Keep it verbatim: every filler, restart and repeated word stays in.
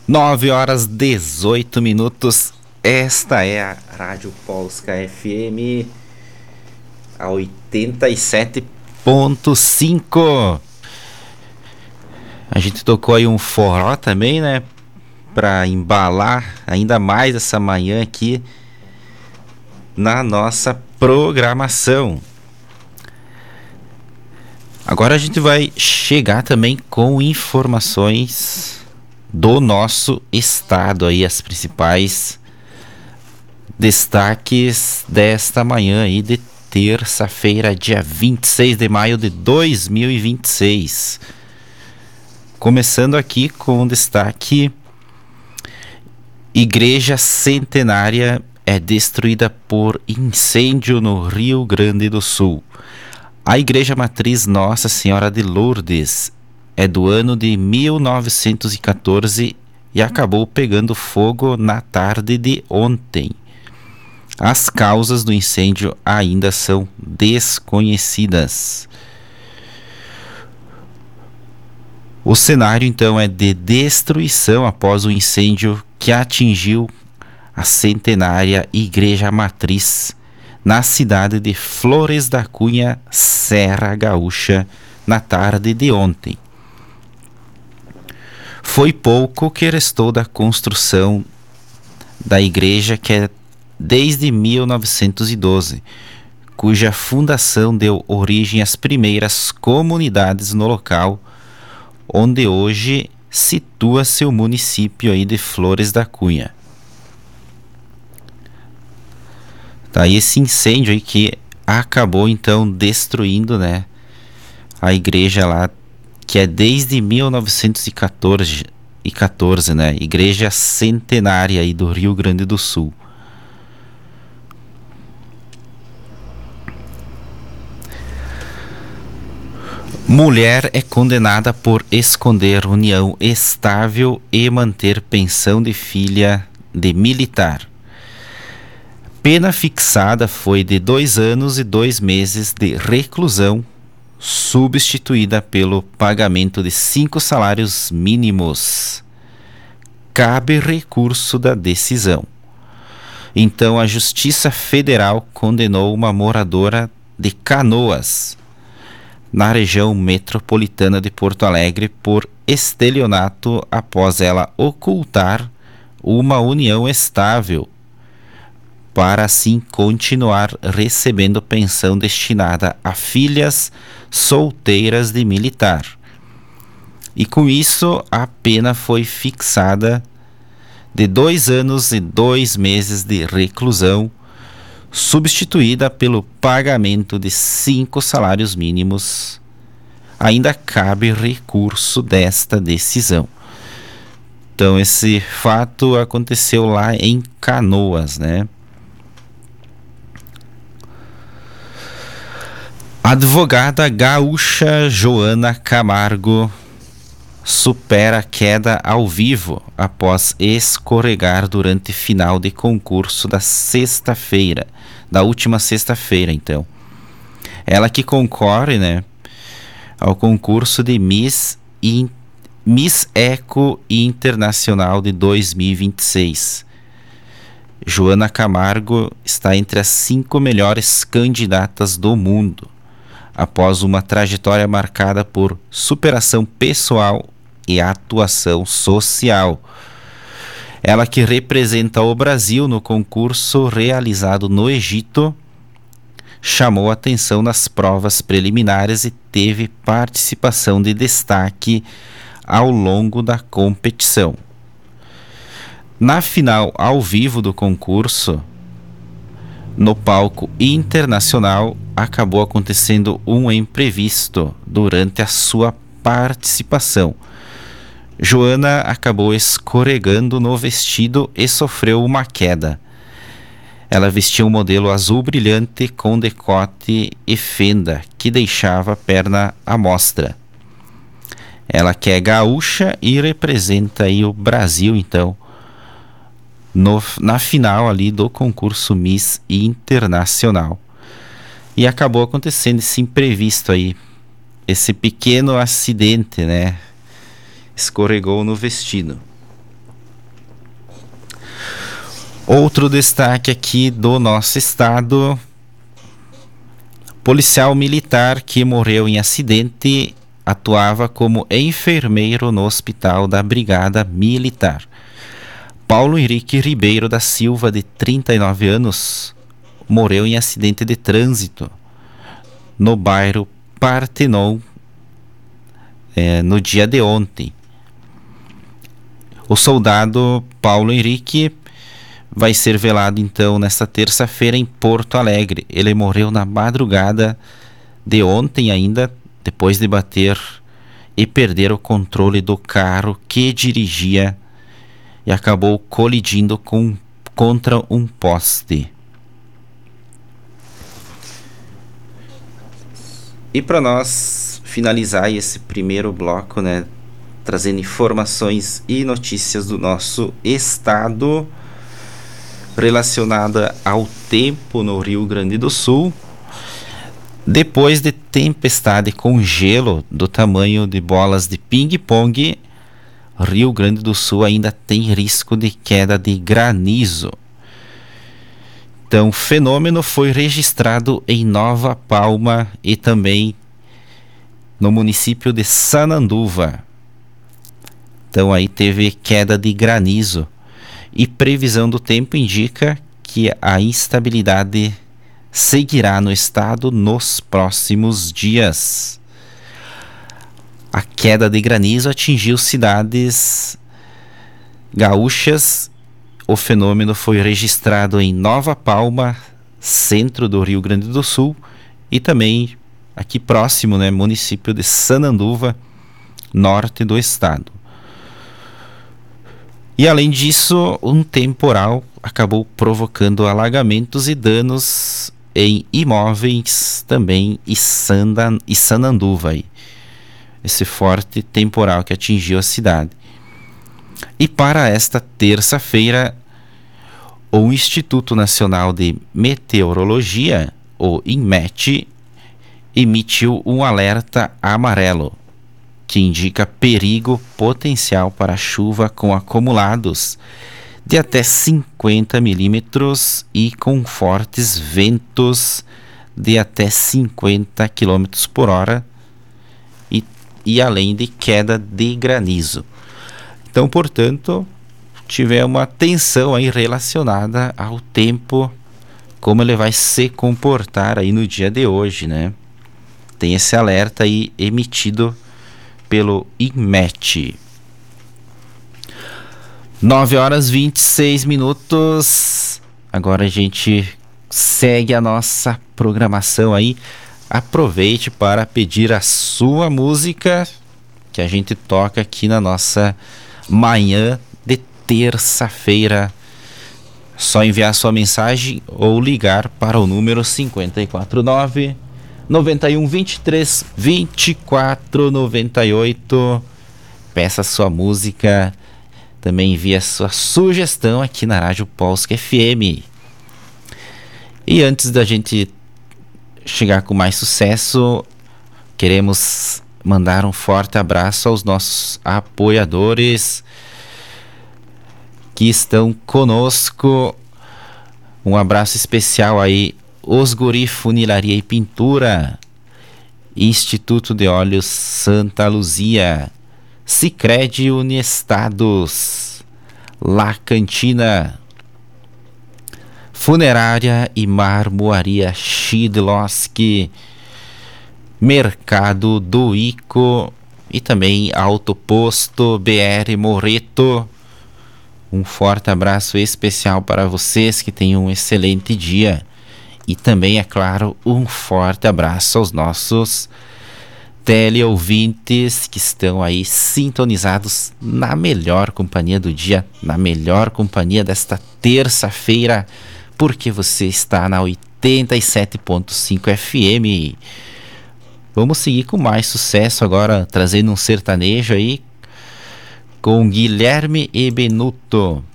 Nove horas dezoito minutos. Esta é a Rádio Polska F M, a oitenta e sete ponto cinco. A gente tocou aí um forró também, né? Para embalar ainda mais essa manhã aqui na nossa programação. Agora a gente vai chegar também com informações do nosso estado aí, as principais destaques desta manhã aí de terça-feira, dia vinte e seis de maio de dois mil e vinte e seis. Começando aqui com o destaque: Igreja Centenária é destruída por incêndio no Rio Grande do Sul. A Igreja Matriz Nossa Senhora de Lourdes é do ano de mil novecentos e quatorze e acabou pegando fogo na tarde de ontem. As causas do incêndio ainda são desconhecidas. O cenário então é de destruição após o incêndio que atingiu a centenária Igreja Matriz na cidade de Flores da Cunha, Serra Gaúcha, na tarde de ontem. Foi pouco que restou da construção da igreja, que é desde mil novecentos e doze, cuja fundação deu origem às primeiras comunidades no local, onde hoje situa-se o município aí de Flores da Cunha. Tá, e esse incêndio aí que acabou então destruindo, né, a igreja lá, que é desde mil novecentos e quatorze, e quatorze, né, Igreja Centenária aí do Rio Grande do Sul. Mulher é condenada por esconder união estável e manter pensão de filha de militar. Pena fixada foi de dois anos e dois meses de reclusão, substituída pelo pagamento de cinco salários mínimos. Cabe recurso da decisão. Então, a Justiça Federal condenou uma moradora de Canoas, na região metropolitana de Porto Alegre, por estelionato após ela ocultar uma união estável, para assim continuar recebendo pensão destinada a filhas solteiras de militar. E com isso, a pena foi fixada de dois anos e dois meses de reclusão, substituída pelo pagamento de cinco salários mínimos. Ainda cabe recurso desta decisão. Então, esse fato aconteceu lá em Canoas, né? Advogada gaúcha Joana Camargo supera queda ao vivo após escorregar durante final de concurso da sexta-feira, da última sexta-feira, então. Ela que concorre, né, ao concurso de Miss, In, Miss Eco Internacional de dois mil e vinte e seis. Joana Camargo está entre as cinco melhores candidatas do mundo, após uma trajetória marcada por superação pessoal e atuação social. Ela que representa o Brasil no concurso realizado no Egito, chamou atenção nas provas preliminares e teve participação de destaque ao longo da competição. Na final ao vivo do concurso, no palco internacional, acabou acontecendo um imprevisto durante a sua participação. Joana acabou escorregando no vestido e sofreu uma queda. Ela vestia um modelo azul brilhante com decote e fenda que deixava a perna à mostra. Ela que é gaúcha e representa aí o Brasil, então, no, na final ali do concurso Miss Internacional. E acabou acontecendo esse imprevisto aí, esse pequeno acidente, né? Escorregou no vestido. Outro destaque aqui do nosso estado: policial militar que morreu em acidente atuava como enfermeiro no hospital da Brigada Militar. Paulo Henrique Ribeiro da Silva, de trinta e nove anos, morreu em acidente de trânsito no bairro Partenon, é, no dia de ontem. O soldado Paulo Henrique vai ser velado então nesta terça-feira em Porto Alegre. Ele morreu na madrugada de ontem ainda, depois de bater e perder o controle do carro que dirigia e acabou colidindo com, contra um poste. E para nós finalizar esse primeiro bloco, né, trazendo informações e notícias do nosso estado relacionada ao tempo no Rio Grande do Sul. Depois de tempestade com gelo do tamanho de bolas de ping-pong, Rio Grande do Sul ainda tem risco de queda de granizo. Então, o fenômeno foi registrado em Nova Palma e também no município de Sananduva. Então, aí teve queda de granizo. E previsão do tempo indica que a instabilidade seguirá no estado nos próximos dias. A queda de granizo atingiu cidades gaúchas. O fenômeno foi registrado em Nova Palma, centro do Rio Grande do Sul, e também aqui próximo, né, município de Sananduva, norte do estado. E além disso, um temporal acabou provocando alagamentos e danos em imóveis também em Sananduva. Aí. Esse forte temporal que atingiu a cidade. E para esta terça-feira, o Instituto Nacional de Meteorologia, o INMET, emitiu um alerta amarelo, que indica perigo potencial para chuva com acumulados de até cinquenta milímetros e com fortes ventos de até cinquenta quilômetros por hora e, e além de queda de granizo. Então, portanto, tiver uma atenção aí relacionada ao tempo, como ele vai se comportar aí no dia de hoje, né? Tem esse alerta aí emitido pelo INMET. nove horas e vinte e seis minutos. Agora a gente segue a nossa programação aí. Aproveite para pedir a sua música que a gente toca aqui na nossa manhã de terça-feira. Só enviar sua mensagem ou ligar para o número cinco quatro nove, nove um, dois três, vinte e quatro noventa e oito. Peça sua música, também envie a sua sugestão aqui na Rádio Polska F M. E antes da gente chegar com mais sucesso, queremos mandar um forte abraço aos nossos apoiadores que estão conosco. Um abraço especial aí, Os Guri Funilaria e Pintura, Instituto de Óleos Santa Luzia, Sicredi Unestados, La Cantina, Funerária e Marmoaria Shidlowski, Mercado do Ico e também Autoposto B R Moreto. Um forte abraço especial para vocês, que tenham um excelente dia. E também, é claro, um forte abraço aos nossos teleouvintes que estão aí sintonizados na melhor companhia do dia, na melhor companhia desta terça-feira, porque você está na oitenta e sete ponto cinco F M. Vamos seguir com mais sucesso agora, trazendo um sertanejo aí com Guilherme e Benuto.